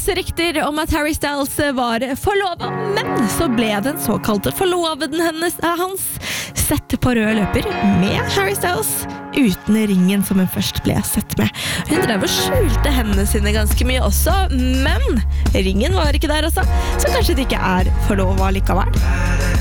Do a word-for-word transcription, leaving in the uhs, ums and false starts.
masse rykter om at Harry Styles var forlovet, men så ble den såkalte forloveden hennes, hans sett på rød løper med Harry Styles uten ringen som hun først ble sett med. Hun drev og skjulte hendene sine ganske mye også, men ringen var ikke der også, så kanskje det ikke er forlovet likevel.